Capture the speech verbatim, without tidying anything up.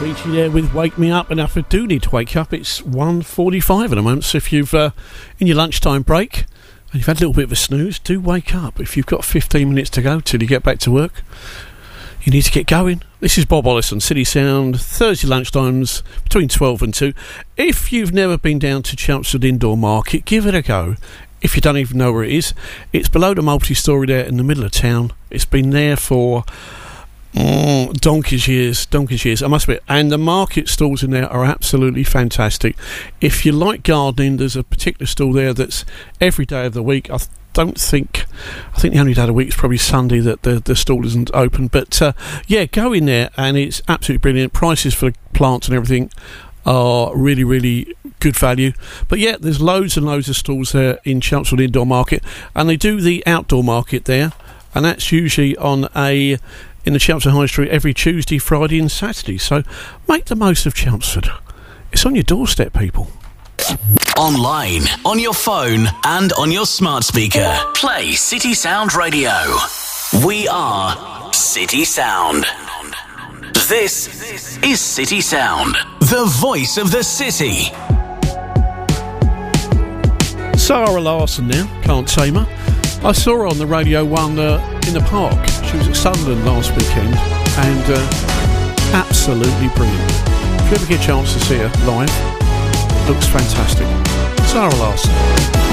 Beachy there with Wake Me Up, and if I do need to wake up, it's one forty-five at the moment, so if you've uh, in your lunchtime break and you've had a little bit of a snooze, do wake up. If you've got fifteen minutes to go till you get back to work, you need to get going. This is Bob Ollison, City Sound, Thursday lunchtimes between twelve and two. If you've never been down to Chelmsford Indoor Market, give it a go. If you don't even know where it is, it's below the multi-storey there in the middle of town. It's been there for Mm, donkey's years, donkey's years, I must admit. And the market stalls in there are absolutely fantastic. If you like gardening, there's a particular stall there that's every day of the week. I th- don't think, I think the only day of the week is probably Sunday that the, the stall isn't open. But uh, yeah, go in there and it's absolutely brilliant. Prices for the plants and everything are really, really good value. But yeah, there's loads and loads of stalls there in Chelmsford Indoor Market. And they do the outdoor market there. And that's usually on a... in the Chelmsford High Street every Tuesday, Friday and Saturday. So make the most of Chelmsford. It's on your doorstep, people. Online, on your phone and on your smart speaker. Play City Sound Radio. We are City Sound. This is City Sound, the voice of the city. Sarah Larson now, can't tame her. I saw her on the Radio one uh, in the park. She was at Sunderland last weekend and uh, absolutely brilliant. If you ever get a chance to see her live, looks fantastic. Sarah Larson.